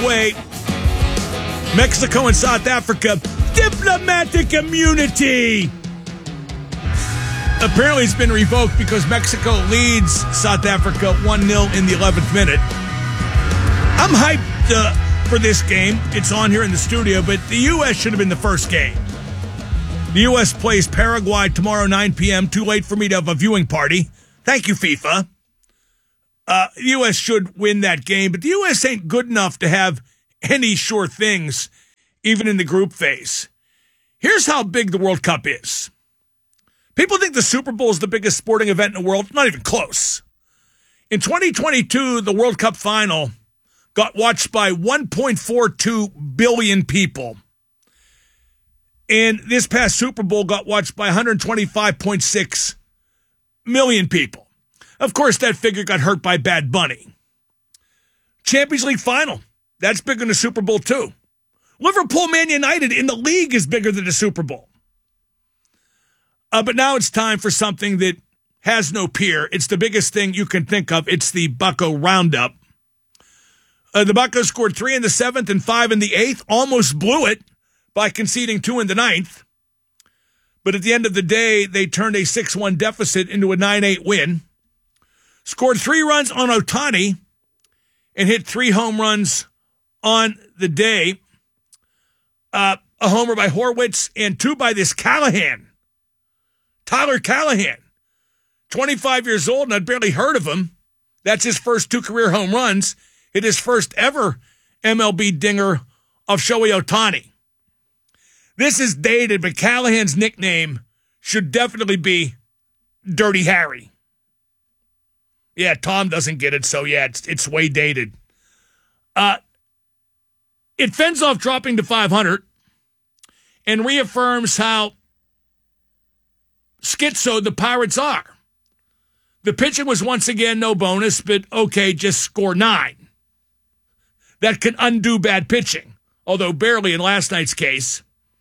way, Mexico and South Africa, diplomatic immunity. Apparently it's been revoked because Mexico leads South Africa 1-0 in the 11th minute. I'm hyped for this game. It's on here in the studio, but the U.S. should have been the first game. The U.S. plays Paraguay tomorrow, 9 p.m. Too late for me to have a viewing party. Thank you, FIFA. The U.S. should win that game, but the U.S. ain't good enough to have any sure things, even in the group phase. Here's how big the World Cup is. People think the Super Bowl is the biggest sporting event in the world. Not even close. In 2022, the World Cup final got watched by 1.42 billion people. And this past Super Bowl got watched by 125.6 million people. Of course, that figure got hurt by Bad Bunny. Champions League final. That's bigger than the Super Bowl, too. Liverpool Man United in the league is bigger than the Super Bowl. But now it's time for something that has no peer. It's the biggest thing you can think of. It's the Bucco Roundup. The Buccos scored 3 in the 7th and 5 in the 8th. Almost blew it by conceding 2 in the 9th. But at the end of the day, they turned a 6-1 deficit into a 9-8 win. Scored 3 runs on Ohtani and hit 3 home runs on the day. A homer by Horwitz and 2 by this Callahan. Tyler Callahan. 25 years old, and I'd barely heard of him. That's his first 2 career home runs. Hit his first ever MLB dinger of Shohei Ohtani. This is dated, but Callahan's nickname should definitely be Dirty Harry. Yeah, Tom doesn't get it, so yeah, it's way dated. It fends off dropping to 500 and reaffirms how schizo the Pirates are. The pitching was once again no bonus, but okay, just score 9. That can undo bad pitching, although barely in last night's case.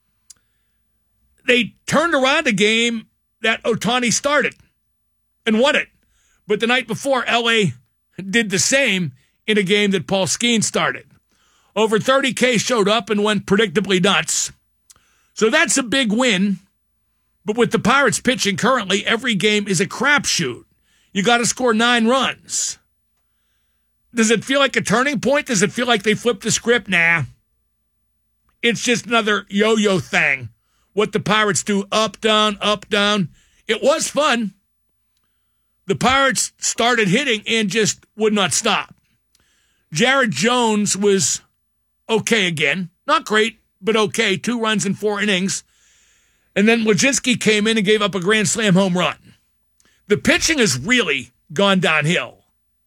They turned around a game that Ohtani started and won it. But the night before, L.A. did the same in a game that Paul Skeens started. Over 30K showed up and went predictably nuts. So that's a big win. But with the Pirates pitching currently, every game is a crapshoot. You got to score 9 runs. Does it feel like a turning point? Does it feel like they flipped the script? Nah. It's just another yo-yo thing. What the Pirates do, up, down, up, down. It was fun. The Pirates started hitting and just would not stop. Jared Jones was okay again. Not great, but okay. 2 runs in 4 innings. And then Lojinski came in and gave up a grand slam home run. The pitching has really gone downhill.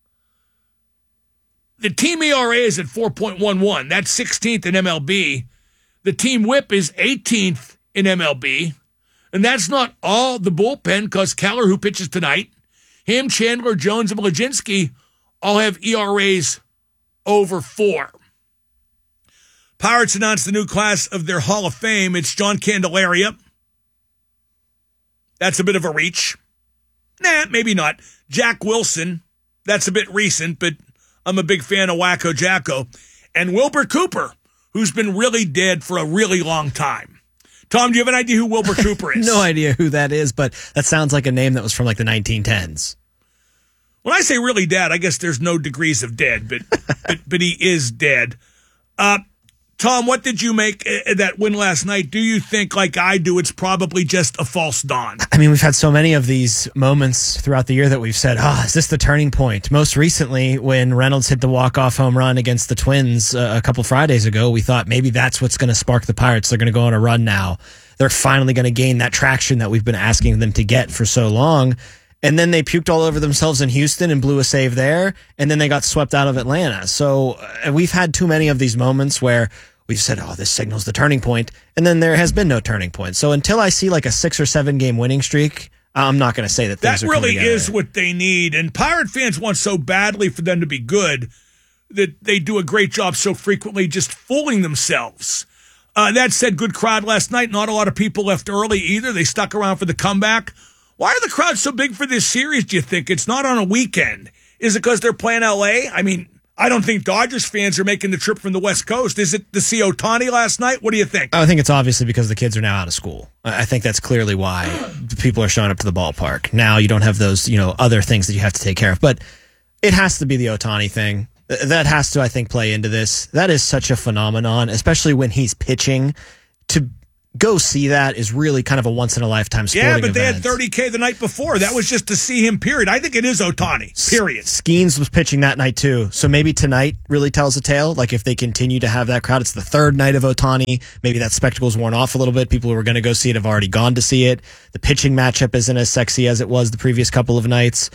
The team ERA is at 4.11. That's 16th in MLB. The team whip is 18th in MLB. And that's not all the bullpen, because Keller, who pitches tonight, him, Chandler, Jones, and Lojinski all have ERAs over 4. Pirates announced the new class of their Hall of Fame. It's John Candelaria. That's a bit of a reach. Nah, maybe not. Jack Wilson. That's a bit recent, but I'm a big fan of Wacko Jacko. And Wilbur Cooper, who's been really dead for a really long time. Tom, do you have an idea who Wilbur Cooper is? No idea who that is, but that sounds like a name that was from like the 1910s. When I say really dead, I guess there's no degrees of dead, but he is dead. Tom, what did you make that win last night? Do you think, like I do, it's probably just a false dawn? I mean, we've had so many of these moments throughout the year that we've said, is this the turning point? Most recently, when Reynolds hit the walk-off home run against the Twins a couple Fridays ago, we thought maybe that's what's going to spark the Pirates. They're going to go on a run now. They're finally going to gain that traction that we've been asking them to get for so long. And then they puked all over themselves in Houston and blew a save there. And then they got swept out of Atlanta. So we've had too many of these moments where we've said, this signals the turning point. And then there has been no turning point. So until I see like a 6 or 7 game winning streak, I'm not going to say that things are coming together. That really is what they need. And Pirate fans want so badly for them to be good that they do a great job so frequently just fooling themselves. That said, good crowd last night. Not a lot of people left early either. They stuck around for the comeback. Why are the crowds so big for this series, do you think? It's not on a weekend. Is it because they're playing L.A.? I mean, I don't think Dodgers fans are making the trip from the West Coast. Is it to see Ohtani last night? What do you think? I think it's obviously because the kids are now out of school. I think that's clearly why people are showing up to the ballpark. Now you don't have those, other things that you have to take care of. But it has to be the Ohtani thing. That has to, I think, play into this. That is such a phenomenon, especially when he's pitching. To go see that is really kind of a once-in-a-lifetime sporting event. Yeah, but they had 30K the night before. That was just to see him, period. I think it is Ohtani, period. Skeens was pitching that night, too. So maybe tonight really tells a tale. Like, if they continue to have that crowd, it's the third night of Ohtani. Maybe that spectacle's worn off a little bit. People who were going to go see it have already gone to see it. The pitching matchup isn't as sexy as it was the previous couple of nights.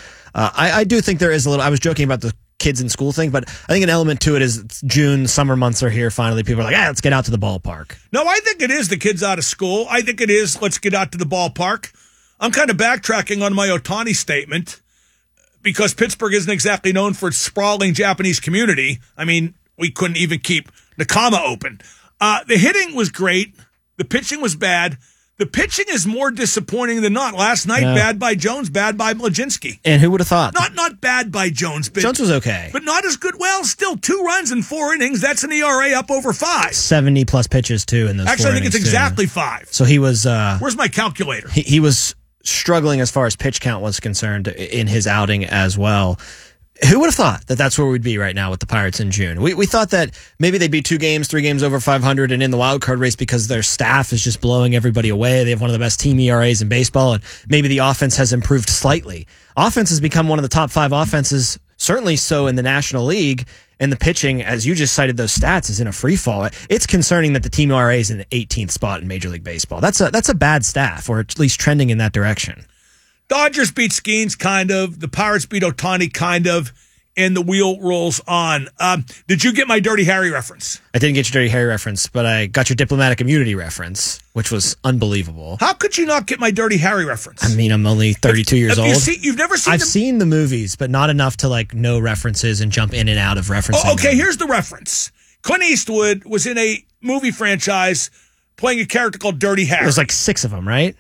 I do think there is a little... I was joking about the kids in school thing, but I think an element to it is it's June, summer months are here finally. People are like, let's get out to the ballpark. No, I think it is the kids out of school. I think it is let's get out to the ballpark. I'm kind of backtracking on my Ohtani statement because Pittsburgh isn't exactly known for its sprawling Japanese community. I mean, we couldn't even keep Nakama open. The hitting was great. The pitching was bad. The pitching is more disappointing than not. Last night, bad by Jones, bad by Mlodzinski. And who would have thought? Not bad by Jones. But, Jones was okay. But not as good. Well, still 2 runs in 4 innings. That's an ERA up over 5. 70-plus pitches, too, in those 4 innings. Actually, I think it's exactly 5. So he was... Where's my calculator? He was struggling as far as pitch count was concerned in his outing as well. Who would have thought that that's where we'd be right now with the Pirates in June? We thought that maybe they'd be 2 games, 3 games over 500 and in the wild card race because their staff is just blowing everybody away. They have one of the best team ERAs in baseball, and maybe the offense has improved slightly. Offense has become one of the top 5 offenses, certainly so in the National League, and the pitching, as you just cited those stats, is in a free fall. It's concerning that the team ERA is in the 18th spot in Major League Baseball. That's a bad staff, or at least trending in that direction. Dodgers beat Skeens, kind of. The Pirates beat Ohtani, kind of. And the wheel rolls on. Did you get my Dirty Harry reference? I didn't get your Dirty Harry reference, but I got your diplomatic immunity reference, which was unbelievable. How could you not get my Dirty Harry reference? I mean, I'm only 32 years old. You've never seen I've seen the movies, but not enough to know references and jump in and out of referencing. Oh, okay, here's the reference. Clint Eastwood was in a movie franchise playing a character called Dirty Harry. There's 6 of them, right?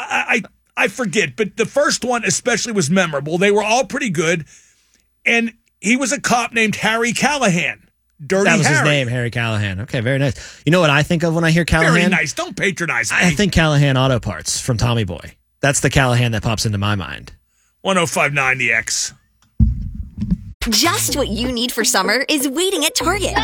I forget, but the first one especially was memorable. They were all pretty good. And he was a cop named Harry Callahan. Dirty Harry. That was his name, Harry Callahan. Okay, very nice. You know what I think of when I hear Callahan? Very nice. Don't patronize me. I think Callahan Auto Parts from Tommy Boy. That's the Callahan that pops into my mind. 105.9 The X. Just what you need for summer is waiting at Target.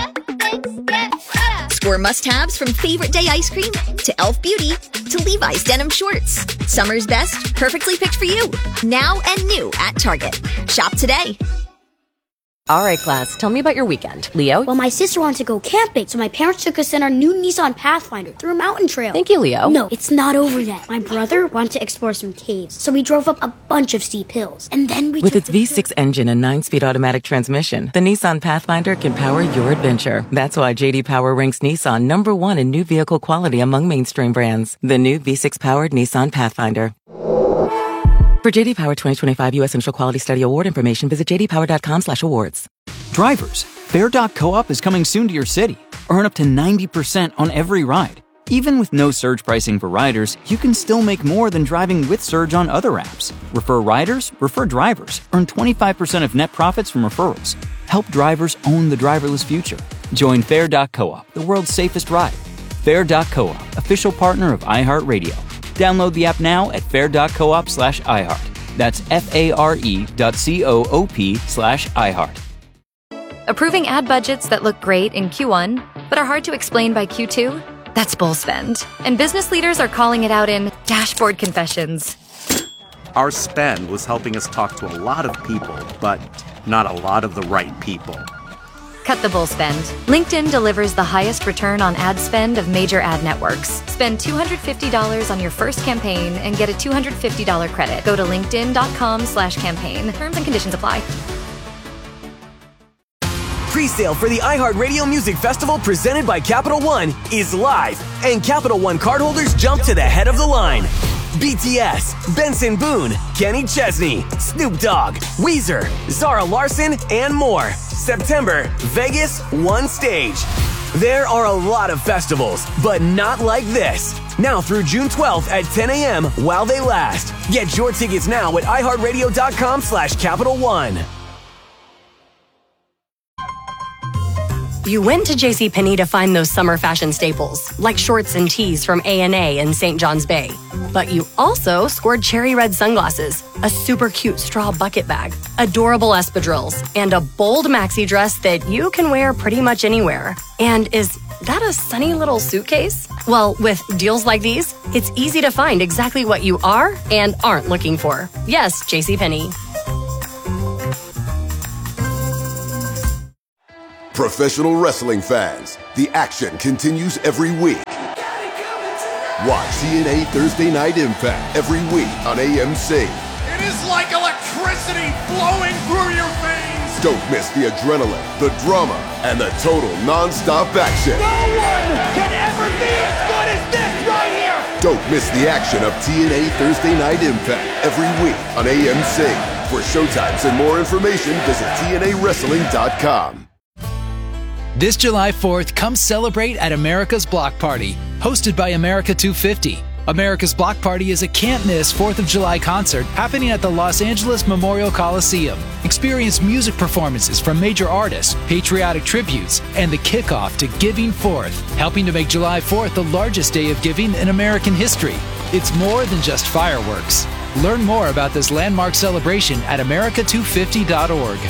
Score must-haves from favorite day ice cream to Elf Beauty to Levi's denim shorts. Summer's best, perfectly picked for you. Now and new at Target. Shop today. All right, class, tell me about your weekend. Leo? Well, my sister wanted to go camping, so my parents took us in our new Nissan Pathfinder through a mountain trail. Thank you, Leo. No, it's not over yet. My brother wanted to explore some caves, so we drove up a bunch of steep hills. And then we With its V6 engine and 9-speed automatic transmission, the Nissan Pathfinder can power your adventure. That's why J.D. Power ranks Nissan #1 in new vehicle quality among mainstream brands. The new V6-powered Nissan Pathfinder. For J.D. Power 2025 U.S. Initial Quality Study Award information, visit jdpower.com/awards. Drivers, Fair.coop is coming soon to your city. Earn up to 90% on every ride. Even with no surge pricing for riders, you can still make more than driving with Surge on other apps. Refer riders, refer drivers. Earn 25% of net profits from referrals. Help drivers own the driverless future. Join Fair.coop, the world's safest ride. Fair.coop, official partner of iHeartRadio. Download the app now at fair.coop/iHeart. That's FARE.coop/iHeart. Approving ad budgets that look great in Q1, but are hard to explain by Q2? That's bull spend. And business leaders are calling it out in dashboard confessions. Our spend was helping us talk to a lot of people, but not a lot of the right people. Cut the bull spend. LinkedIn delivers the highest return on ad spend of major ad networks. Spend $250 on your first campaign and get a $250 credit. Go to linkedin.com/campaign. Terms and conditions apply. Pre-sale for the iHeartRadio Music Festival presented by Capital One is live, and Capital One cardholders jump to the head of the line. BTS, Benson Boone, Kenny Chesney, Snoop Dogg, Weezer, Zara Larsson, and more. September, Vegas, one stage. There are a lot of festivals, but not like this. Now through June 12th at 10 a.m. while they last. Get your tickets now at iHeartRadio.com/Capital One. You went to JCPenney to find those summer fashion staples, like shorts and tees from A&A in St. John's Bay. But you also scored cherry red sunglasses, a super cute straw bucket bag, adorable espadrilles, and a bold maxi dress that you can wear pretty much anywhere. And is that a sunny little suitcase? Well, with deals like these, it's easy to find exactly what you are and aren't looking for. Yes, JCPenney. Professional wrestling fans, the action continues every week. Watch TNA Thursday Night Impact every week on AMC. It is like electricity flowing through your veins. Don't miss the adrenaline, the drama, and the total non-stop action. No one can ever be as good as this right here. Don't miss the action of TNA Thursday Night Impact every week on AMC. For showtimes and more information, visit TNAWrestling.com. This July 4th, come celebrate at America's Block Party, hosted by America 250. America's Block Party is a can't-miss 4th of July concert happening at the Los Angeles Memorial Coliseum. Experience music performances from major artists, patriotic tributes, and the kickoff to Giving Forth, helping to make July 4th the largest day of giving in American history. It's more than just fireworks. Learn more about this landmark celebration at america250.org.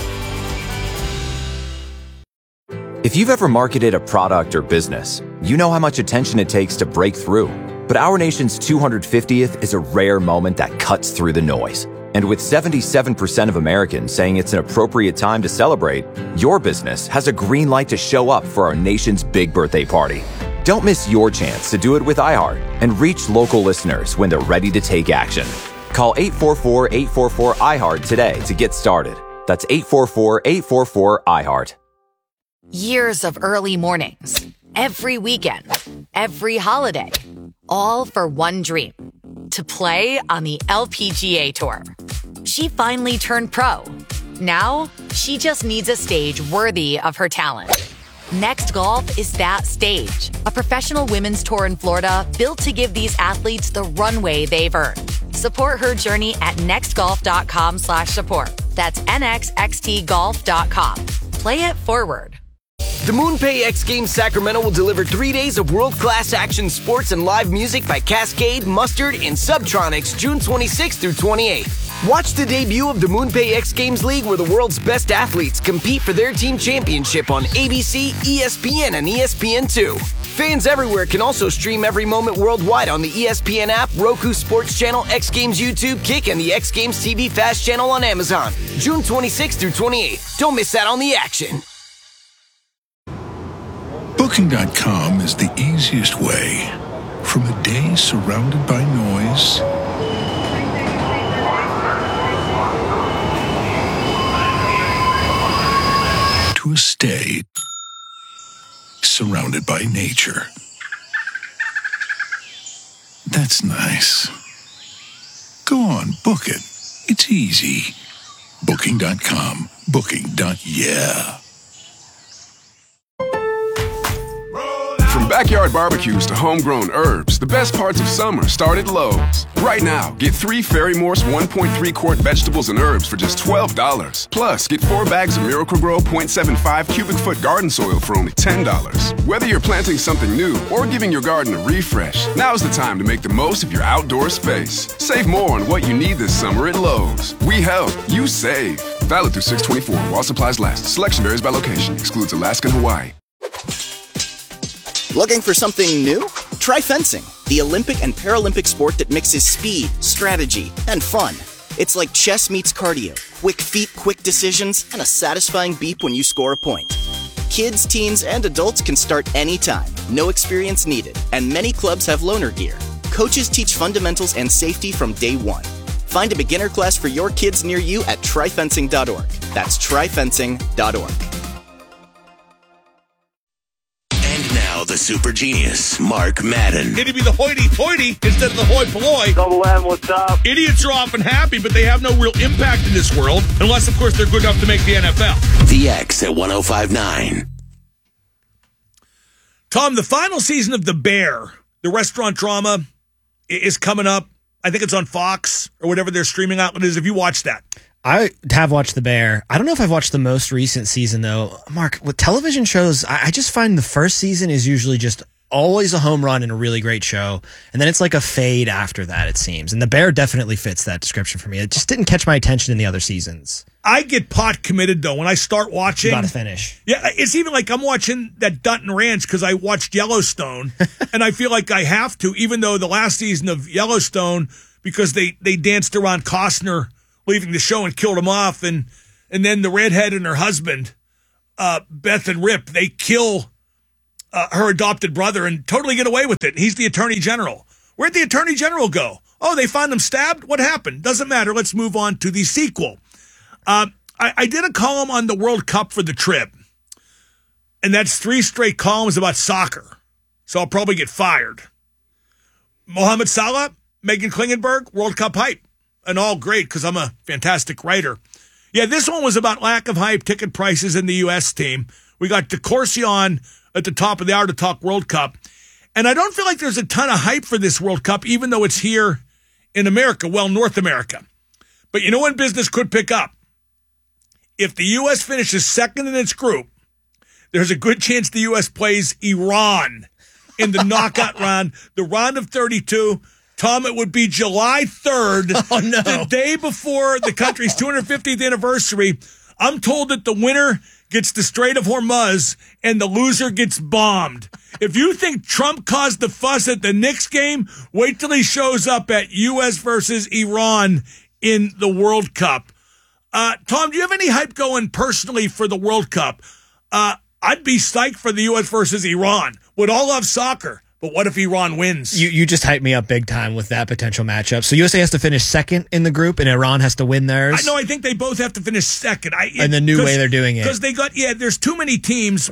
If you've ever marketed a product or business, you know how much attention it takes to break through. But our nation's 250th is a rare moment that cuts through the noise. And with 77% of Americans saying it's an appropriate time to celebrate, your business has a green light to show up for our nation's big birthday party. Don't miss your chance to do it with iHeart and reach local listeners when they're ready to take action. Call 844-844-iHeart today to get started. That's 844-844-iHeart. Years of early mornings, every weekend, every holiday, all for one dream, to play on the LPGA Tour. She finally turned pro. Now, she just needs a stage worthy of her talent. Next Golf is that stage, a professional women's tour in Florida built to give these athletes the runway they've earned. Support her journey at nextgolf.com/support. That's nxxtgolf.com. Play it forward. The MoonPay X Games Sacramento will deliver 3 days of world-class action sports and live music by Cascade, Mustard, and Subtronics June 26th through 28th. Watch the debut of the MoonPay X Games League where the world's best athletes compete for their team championship on ABC, ESPN, and ESPN2. Fans everywhere can also stream every moment worldwide on the ESPN app, Roku Sports Channel, X Games YouTube, Kick, and the X Games TV Fast Channel on Amazon. June 26th through 28th. Don't miss out on the action. Booking.com is the easiest way from a day surrounded by noise to a stay surrounded by nature. That's nice. Go on, book it. It's easy. Booking.com. Booking.yeah. From backyard barbecues to homegrown herbs, the best parts of summer start at Lowe's. Right now, get 3 Ferry Morse 1.3 quart vegetables and herbs for just $12. Plus, get 4 bags of Miracle-Gro 0.75 cubic foot garden soil for only $10. Whether you're planting something new or giving your garden a refresh, now's the time to make the most of your outdoor space. Save more on what you need this summer at Lowe's. We help, you save. Valid through 6/24 while supplies last. Selection varies by location. Excludes Alaska and Hawaii. Looking for something new? Try fencing, the Olympic and Paralympic sport that mixes speed, strategy, and fun. It's like chess meets cardio, quick feet, quick decisions, and a satisfying beep when you score a point. Kids, teens, and adults can start anytime, no experience needed, and many clubs have loaner gear. Coaches teach fundamentals and safety from day one. Find a beginner class for your kids near you at tryfencing.org. That's tryfencing.org. Now the super genius, Mark Madden. It'd be the hoity-toity instead of the hoi polloi. Double M, what's up? Idiots are often happy, but they have no real impact in this world, unless, of course, they're good enough to make the NFL. The X at 105.9. Tom, the final season of The Bear, the restaurant drama, is coming up. I think it's on Fox or whatever their streaming outlet is. Have you watched that? I have watched The Bear. I don't know if I've watched the most recent season, though. Mark, with television shows, I just find the first season is usually just always a home run and a really great show. And then it's like a fade after that, it seems. And The Bear definitely fits that description for me. It just didn't catch my attention in the other seasons. I get pot committed, though, when I start watching. About to finish. Yeah, it's even like I'm watching that Dutton Ranch because I watched Yellowstone, and I feel like I have to, even though the last season of Yellowstone, because they danced around Costner leaving the show and killed him off, and then the redhead and her husband, Beth and Rip, they kill her adopted brother and totally get away with it. He's the attorney general. Where'd the attorney general go? Oh, they found him stabbed? What happened? Doesn't matter. Let's move on to the sequel. I did a column on the World Cup for the Trib, and that's 3 straight columns about soccer, so I'll probably get fired. Mohamed Salah, Megan Klingenberg, World Cup hype, and all great because I'm a fantastic writer. Yeah, this one was about lack of hype, ticket prices in the U.S. team. We got DeCourcy on at the top of the hour to talk World Cup, and I don't feel like there's a ton of hype for this World Cup, even though it's here in America, well, North America. But you know when business could pick up? If the U.S. finishes second in its group, there's a good chance the U.S. plays Iran in the knockout round, the round of 32. Tom, it would be July 3rd, the day before the country's 250th anniversary. I'm told that the winner gets the Strait of Hormuz and the loser gets bombed. If you think Trump caused the fuss at the Knicks game, wait till he shows up at U.S. versus Iran in the World Cup. Tom, do you have any hype going personally for the World Cup? I'd be psyched for the U.S. versus Iran. Would all love soccer, but what if Iran wins? You just hyped me up big time with that potential matchup. So USA has to finish second in the group, and Iran has to win theirs? I think they both have to finish second. And the new way they're doing it. Because they got, there's too many teams,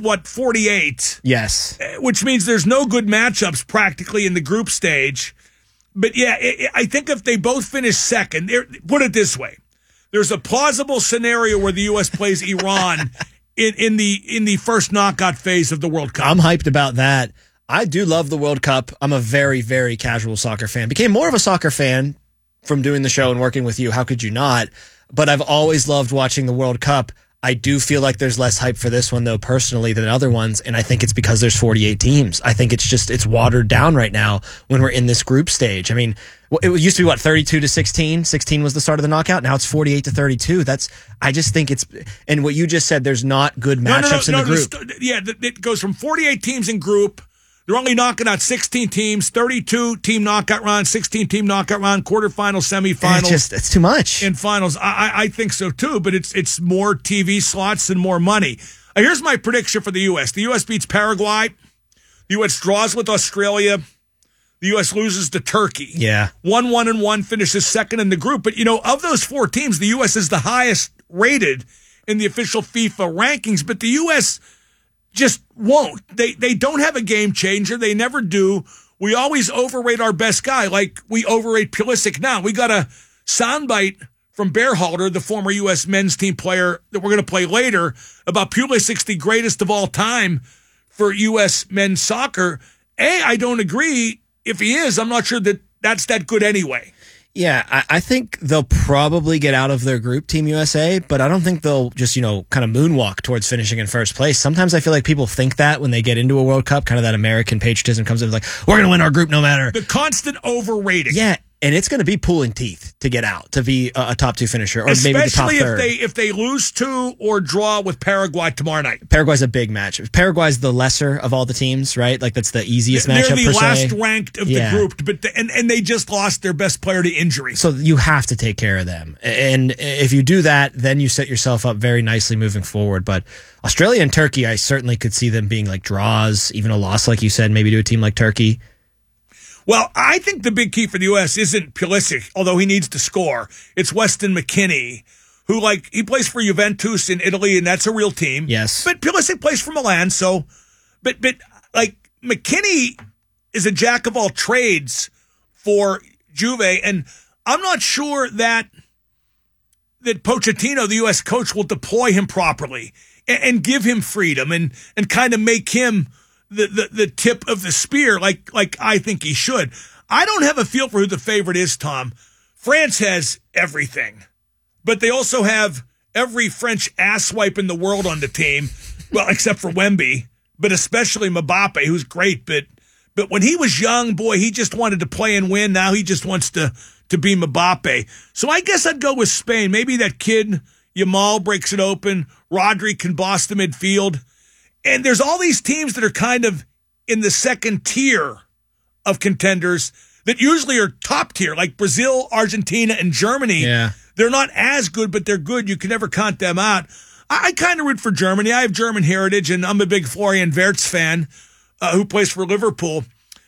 48? Yes. Which means there's no good matchups practically in the group stage. But I think if they both finish second, put it this way. There's a plausible scenario where the U.S. plays Iran in the first knockout phase of the World Cup. I'm hyped about that. I do love the World Cup. I'm a very, very casual soccer fan. Became more of a soccer fan from doing the show and working with you. How could you not? But I've always loved watching the World Cup. I do feel like there's less hype for this one, though, personally, than other ones, and I think it's because there's 48 teams. I think it's watered down right now when we're in this group stage. I mean, it used to be, 32 to 16? 16 was the start of the knockout. Now it's 48 to 32. I just think and what you just said, there's not good matchups in the group. It goes from 48 teams in group. They're only knocking out 16 teams, 32-team knockout round, 16-team knockout round, quarterfinals, semifinals. It's too much. In finals. I think so, too, but it's more TV slots and more money. Here's my prediction for the U.S. The U.S. beats Paraguay. The U.S. draws with Australia. The U.S. loses to Turkey. Yeah. 1-1-1, finishes second in the group. But, of those 4 teams, the U.S. is the highest rated in the official FIFA rankings. But the U.S. just won't. They don't have a game changer. They never do. We always overrate our best guy, like we overrate Pulisic now. We got a soundbite from Berhalter, the former U.S. men's team player that we're going to play later, about Pulisic's the greatest of all time for U.S. men's soccer. I don't agree. If he is, I'm not sure that's that good anyway. Yeah, I think they'll probably get out of their group, Team USA, but I don't think they'll just, kind of moonwalk towards finishing in first place. Sometimes I feel like people think that when they get into a World Cup, kind of that American patriotism comes in like, we're going to win our group no matter. The constant overrating. Yeah, and it's going to be pulling teeth to get out, to be a top 2 finisher, or maybe the top third. Especially if they lose to or draw with Paraguay tomorrow night. Paraguay's a big match. Paraguay's the lesser of all the teams, right? Like that's the easiest matchup. They're the last ranked of the group, but and they just lost their best player to injury. So you have to take care of them, and if you do that, then you set yourself up very nicely moving forward. But Australia and Turkey, I certainly could see them being like draws, even a loss, like you said, maybe to a team like Turkey. Well, I think the big key for the U.S. isn't Pulisic, although he needs to score. It's Weston McKennie, who, he plays for Juventus in Italy, and that's a real team. Yes. But Pulisic plays for Milan, so... But McKennie is a jack of all trades for Juve, and I'm not sure that Pochettino, the U.S. coach, will deploy him properly and give him freedom and kind of make him... the tip of the spear like I think he should. I don't have a feel for who the favorite is, Tom. France has everything, but they also have every French asswipe in the world on the team. Well, except for Wemby, but especially Mbappe, who's great. But when he was young, boy, he just wanted to play and win. Now he just wants to be Mbappe. So I guess I'd go with Spain. Maybe that kid, Yamal, breaks it open. Rodri can boss the midfield. And there's all these teams that are kind of in the second tier of contenders that usually are top tier, like Brazil, Argentina, and Germany. Yeah. They're not as good, but they're good. You can never count them out. I kind of root for Germany. I have German heritage, and I'm a big Florian Wirtz fan who plays for Liverpool.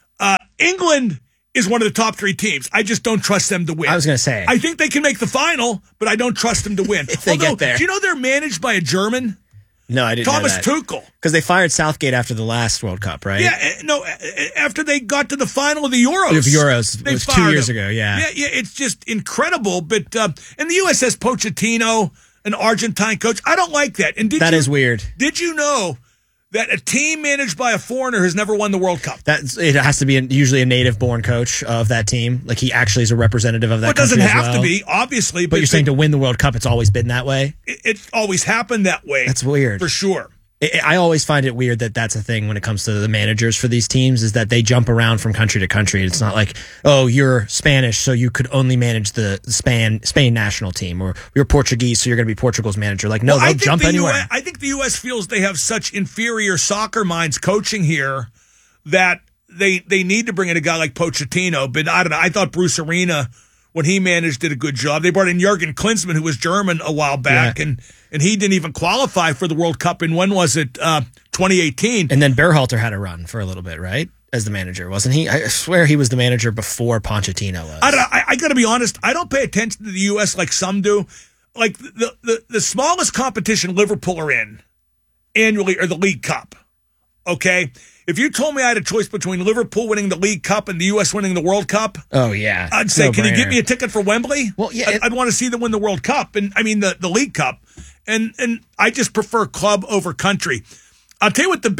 England is one of the top 3 teams. I just don't trust them to win. I was going to say. I think they can make the final, but I don't trust them to win. If they get there. Do you know they're managed by a German? No, I didn't Thomas know that. Tuchel. Because they fired Southgate after the last World Cup, right? Yeah, no, after they got to the final of the Euros. It was 2 years ago, yeah. Yeah, it's just incredible. But and the U.S. has Pochettino, an Argentine coach. I don't like that. And That is weird. Did you know that a team managed by a foreigner has never won the World Cup? It has to be usually a native-born coach of that team. Like, he actually is a representative of that country. It doesn't as have well. to be, obviously. But you're saying to win the World Cup, it's always been that way? It's always happened that way. That's weird. For sure. I always find it weird that that's a thing when it comes to the managers for these teams, is that they jump around from country to country. It's not like, oh, you're Spanish, so you could only manage the Spain national team, or you're Portuguese, so you're going to be Portugal's manager. Like, no, they'll jump anywhere. I think the U.S. feels they have such inferior soccer minds coaching here that they need to bring in a guy like Pochettino. But I don't know. I thought Bruce Arena, when he managed, did a good job. They brought in Jurgen Klinsmann, who was German a while back, and he didn't even qualify for the World Cup in, when was it, 2018. And then Berhalter had a run for a little bit, right? As the manager, wasn't he? I swear he was the manager before Pochettino was. I got to be honest, I don't pay attention to the U.S. like some do. Like, the smallest competition Liverpool are in annually are the League Cup, okay? If you told me I had a choice between Liverpool winning the League Cup and the U.S. winning the World Cup, oh yeah, I'd say, can you get me a ticket for Wembley? Well, yeah, I'd want to see them win the World Cup, and I mean the League Cup, and I just prefer club over country. I'll tell you what the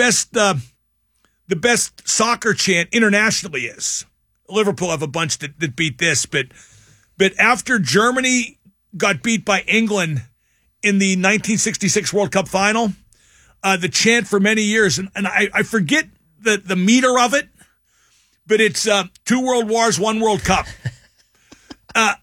best soccer chant internationally is. Liverpool have a bunch that beat this, but after Germany got beat by England in the 1966 World Cup final, the chant for many years, and I forget the meter of it, but it's 2 World Wars, 1 World Cup. But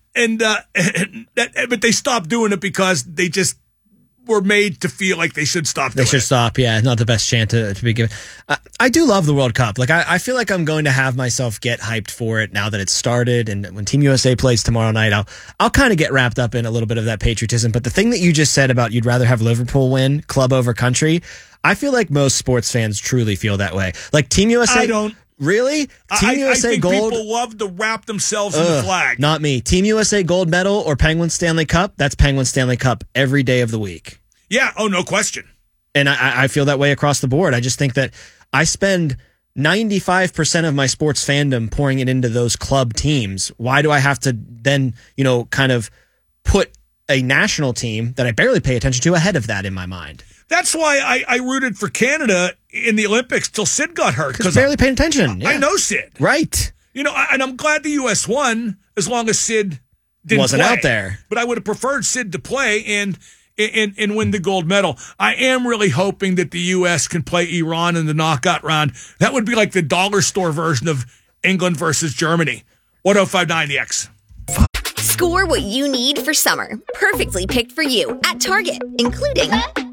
they stopped doing it because they just were made to feel like they should stop doing it. They should stop, yeah. Not the best chant to be given. I do love the World Cup. Like, I feel like I'm going to have myself get hyped for it now that it's started, and when Team USA plays tomorrow night, I'll kind of get wrapped up in a little bit of that patriotism. But the thing that you just said about you'd rather have Liverpool win, club over country, I feel like most sports fans truly feel that way. Like, Team USA... I don't. Really? Team USA I think gold? People love to wrap themselves in the flag. Not me. Team USA gold medal or Penguin Stanley Cup, that's Penguin Stanley Cup every day of the week. Yeah, oh, no question. And I feel that way across the board. I just think that I spend 95% of my sports fandom pouring it into those club teams. Why do I have to then, kind of put a national team that I barely pay attention to ahead of that in my mind? That's why I rooted for Canada in the Olympics till Sid got hurt. Because barely paying attention. I know Sid. Right. And I'm glad the U.S. won as long as Sid wasn't out there. But I would have preferred Sid to play and win the gold medal. I am really hoping that the U.S. can play Iran in the knockout round. That would be like the dollar store version of England versus Germany. 105.9 The X. Score what you need for summer. Perfectly picked for you at Target, including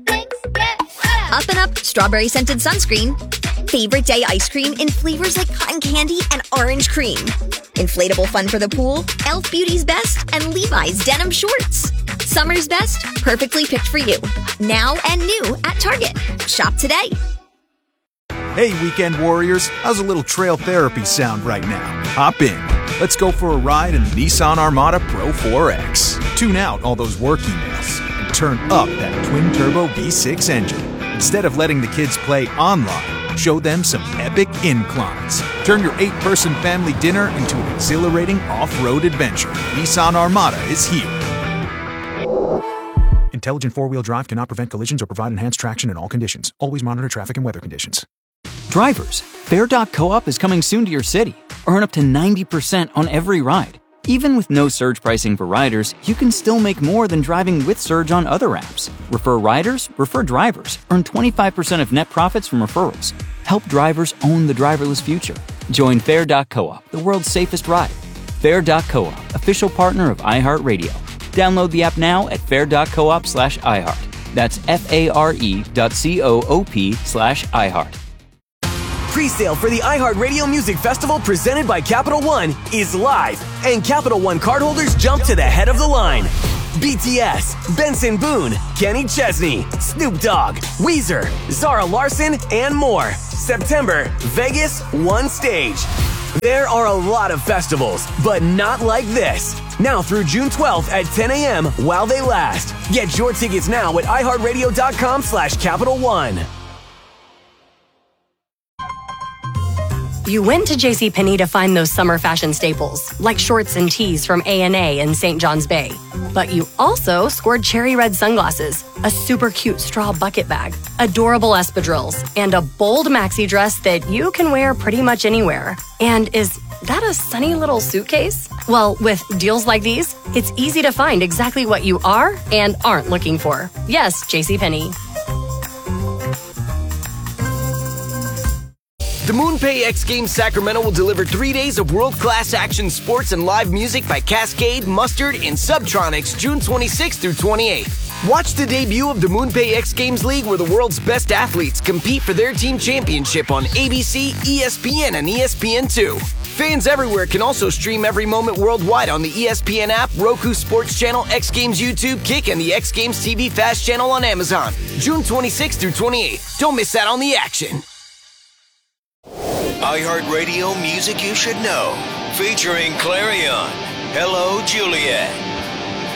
Up and Up strawberry scented sunscreen, favorite day ice cream in flavors like cotton candy and orange cream, inflatable fun for the pool, Elf Beauty's Best, and Levi's denim shorts. Summer's best, perfectly picked for you. Now and new at Target. Shop today. Hey, weekend warriors, how's a little trail therapy sound right now? Hop in. Let's go for a ride in the Nissan Armada Pro 4X. Tune out all those work emails and turn up that twin-turbo V6 engine. Instead of letting the kids play online, show them some epic inclines. Turn your 8-person family dinner into an exhilarating off-road adventure. Nissan Armada is here. Intelligent four-wheel drive cannot prevent collisions or provide enhanced traction in all conditions. Always monitor traffic and weather conditions. Drivers, Fair.coop is coming soon to your city. Earn up to 90% on every ride. Even with no surge pricing for riders, you can still make more than driving with Surge on other apps. Refer riders, refer drivers. Earn 25% of net profits from referrals. Help drivers own the driverless future. Join Fair.coop, the world's safest ride. Fair.coop, official partner of iHeartRadio. Download the app now at fair.coop/iHeart. That's FARE.coop/iHeart. Pre-sale for the iHeartRadio Music Festival presented by Capital One is live, and Capital One cardholders jump to the head of the line. BTS, Benson Boone, Kenny Chesney, Snoop Dogg, Weezer, Zara Larsson, and more. September, Vegas, one stage. There are a lot of festivals, but not like this. Now through June 12th at 10 a.m. while they last. Get your tickets now at iHeartRadio.com/Capital One. You went to JCPenney to find those summer fashion staples, like shorts and tees from A&A and St. John's Bay. But you also scored cherry red sunglasses, a super cute straw bucket bag, adorable espadrilles, and a bold maxi dress that you can wear pretty much anywhere. And is that a sunny little suitcase? Well, with deals like these, it's easy to find exactly what you are and aren't looking for. Yes, JCPenney. The MoonPay X Games Sacramento will deliver 3 days of world-class action sports and live music by Cascade, Mustard, and Subtronics June 26th through 28th. Watch the debut of the MoonPay X Games League, where the world's best athletes compete for their team championship on ABC, ESPN, and ESPN2. Fans everywhere can also stream every moment worldwide on the ESPN app, Roku Sports Channel, X Games YouTube, Kick, and the X Games TV Fast channel on Amazon. June 26th through 28th. Don't miss out on the action. iHeartRadio Music You Should Know, featuring Clarion. Hello, Juliet.